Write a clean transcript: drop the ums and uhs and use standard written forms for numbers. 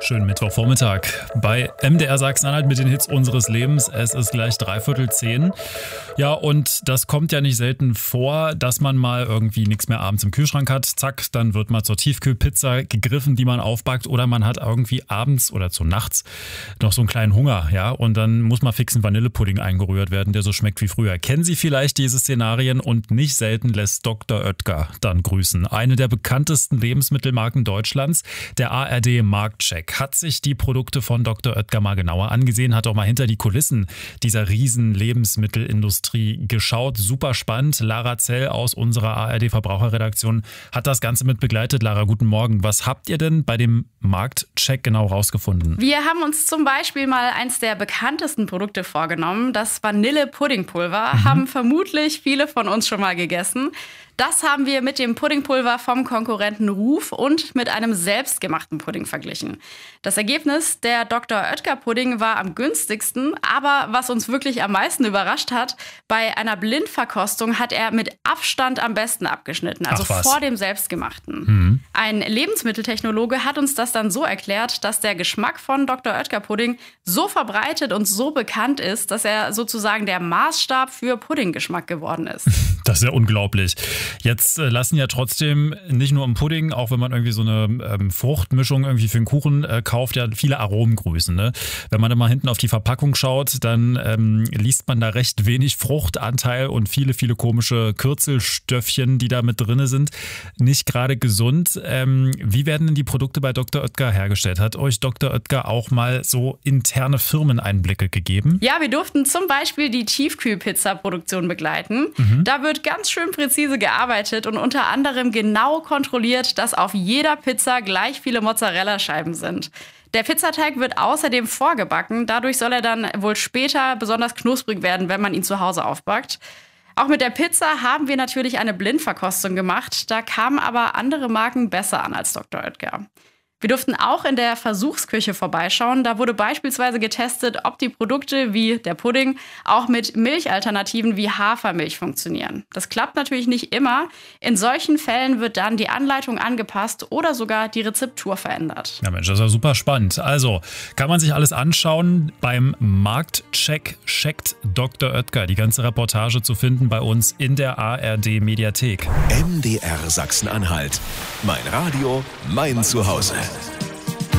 Schönen Mittwochvormittag bei MDR Sachsen-Anhalt mit den Hits unseres Lebens. Es ist gleich 9:45. Ja, und das kommt ja nicht selten vor, dass man mal irgendwie nichts mehr abends im Kühlschrank hat. Zack, dann wird mal zur Tiefkühlpizza gegriffen, die man aufbackt. Oder man hat irgendwie abends oder zu nachts noch so einen kleinen Hunger. Ja, und dann muss mal fix ein Vanillepudding eingerührt werden, der so schmeckt wie früher. Kennen Sie vielleicht diese Szenarien? Und nicht selten lässt Dr. Oetker dann grüßen. Eine der bekanntesten Lebensmittelmarken Deutschlands, der ARD Marktcheck, hat sich die Produkte von Dr. Oetker mal genauer angesehen, hat auch mal hinter die Kulissen dieser riesen Lebensmittelindustrie geschaut. Super spannend. Lara Zell aus unserer ARD Verbraucherredaktion hat das Ganze mit begleitet. Lara, guten Morgen. Was habt ihr denn bei dem Marktcheck genau rausgefunden? Wir haben uns zum Beispiel mal eins der bekanntesten Produkte vorgenommen, das Vanille-Puddingpulver. Haben vermutlich viele von uns schon mal gegessen. Das haben wir mit dem Puddingpulver vom Konkurrenten Ruf und mit einem selbstgemachten Pudding verglichen. Das Ergebnis, der Dr. Oetker Pudding war am günstigsten, aber was uns wirklich am meisten überrascht hat, bei einer Blindverkostung hat er mit Abstand am besten abgeschnitten, also vor dem selbstgemachten. Ein Lebensmitteltechnologe hat uns das dann so erklärt, dass der Geschmack von Dr. Oetker Pudding so verbreitet und so bekannt ist, dass er sozusagen der Maßstab für Puddinggeschmack geworden ist. Das ist ja unglaublich. Jetzt lassen ja trotzdem nicht nur im Pudding, auch wenn man irgendwie so eine Fruchtmischung irgendwie für einen Kuchen kauft, ja viele Aromen grüßen. Ne? Wenn man da mal hinten auf die Verpackung schaut, dann liest man da recht wenig Fruchtanteil und viele komische Kürzelstöffchen, die da mit drin sind. Nicht gerade gesund. Wie werden denn die Produkte bei Dr. Oetker hergestellt? Hat euch Dr. Oetker auch mal so interne Firmeneinblicke gegeben? Ja, wir durften zum Beispiel die Tiefkühlpizza-Produktion begleiten. Da wird ganz schön präzise gearbeitet und unter anderem genau kontrolliert, dass auf jeder Pizza gleich viele Mozzarella-Scheiben sind. Der Pizzateig wird außerdem vorgebacken. Dadurch soll er dann wohl später besonders knusprig werden, wenn man ihn zu Hause aufbackt. Auch mit der Pizza haben wir natürlich eine Blindverkostung gemacht. Da kamen aber andere Marken besser an als Dr. Oetker. Wir durften auch in der Versuchsküche vorbeischauen. Da wurde beispielsweise getestet, ob die Produkte wie der Pudding auch mit Milchalternativen wie Hafermilch funktionieren. Das klappt natürlich nicht immer. In solchen Fällen wird dann die Anleitung angepasst oder sogar die Rezeptur verändert. Ja Mensch, das ist ja super spannend. Also kann man sich alles anschauen. Beim Marktcheck checkt Dr. Oetker. Die ganze Reportage zu finden bei uns in der ARD Mediathek. MDR Sachsen-Anhalt. Mein Radio, mein Zuhause.